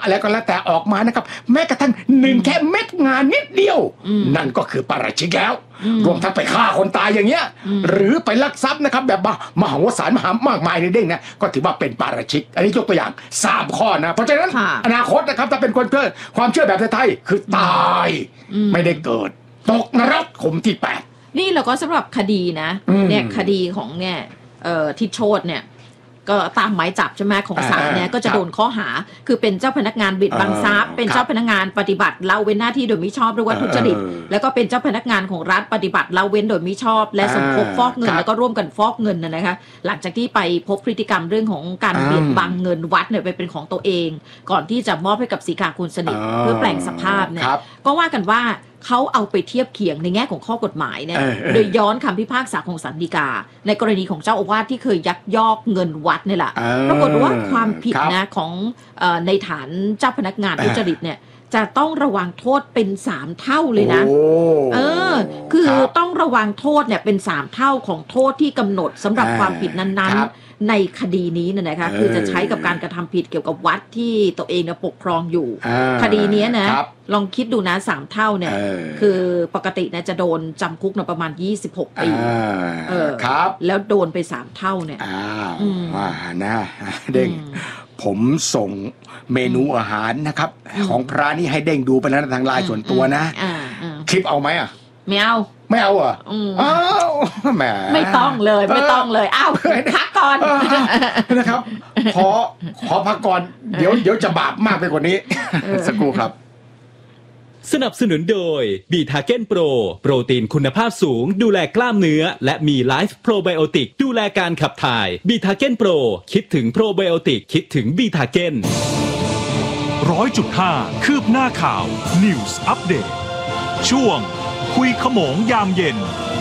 อะไรก็แล้วแต่ออกมานะครับแม้กระทั่ง1แค่เม็ดงานนิดเดียวนั่นก็คือปาราชิกแล้วรวมทั้งไปฆ่าคนตายอย่างเงี้ยหรือไปลักทรัพย์นะครับแบบมหาวสารมากมายในเด้งนะก็ถือว่าเป็นปาราชิกอันนี้ยกตัวอย่าง3ข้อนะเพราะฉะนั้นอนาคตนะครับถ้าเป็นคนเชื่อความเชื่อแบบไทยๆคือตายไม่ได้เกิดตกนรกขุมที่8 นี่เราก็สำหรับคดีนะเนี่ยคดีของเนี่ยทิศโชติเนี่ยก็ตามหมายจับใช่ไหมของศาลเนี่ยก็จะโดนข้อหาคือเป็นเจ้าพนักงานบิดบังทรัพย์เป็นเจ้าพนักงานปฏิบัติละเว้นหน้าที่โดยมิชอบหรือว่าทุจริตแล้วก็เป็นเจ้าพนักงานของรัฐปฏิบัติละเว้นโดยมิชอบและสมคบฟอกเงินแล้วก็ร่วมกันฟอกเงินนะคะหลังจากที่ไปพบพฤติกรรมเรื่องของการเบียดบังเงินวัดเนี่ยไปเป็นของตัวเองก่อนที่จะมอบให้กับสีกาคุณสนิทเพื่อแปลงสภาพเนี่ยก็ว่ากันว่าเขาเอาไปเทียบเคียงในแง่ของข้อกฎหมายเนี่ยโดยย้อนคำพิพากษาของศาลฎีกาในกรณีของเจ้าอาวาสที่เคยยักยอกเงินวัดนี่แหละปรากฏว่าความผิดนะของในฐานเจ้าพนักงานทุจริตเนี่ยจะต้องระวังโทษเป็น3เท่าเลยนะคือต้องระวังโทษเนี่ยเป็น3เท่าของโทษที่กำหนดสำหรับความผิดนั้นๆในคดีนี้นะคะคือจะใช้กับการกระทำผิดเกี่ยวกับวัดที่ตัวเองปกครองอยู่คดีนี้นะลองคิดดูนะ3เท่าเนี่ยคือปกติเนี่ยจะโดนจำคุกประมาณ26 ปีครับแล้วโดนไป3เท่าเนี่ยนะเด้งผมส่งเมนูอาหารนะครับของพระนี่ให้เด้งดูไปแล้วทางไลน์ส่วนตัวนะคลิปเอาไหมอ่ะไม่เอาอ่ะอ้าวแหมไม่ต้องเลยอ้าวพักก่อนนะครับขอพักก่อนเดี๋ยวจะบาปมากไปกว่านี้สักครู่ครับสนับสนุนโดยบีทาเก้นโปรโปรตีนคุณภาพสูงดูแลกล้ามเนื้อและมีไลฟ์โปรไบโอติกดูแลการขับถ่ายบีทาเก้นโปรคิดถึงโปรไบโอติกคิดถึงบีทาเก้น 100.5 คืบหน้าข่าว News Update ช่วงคุยขโมงยามเย็น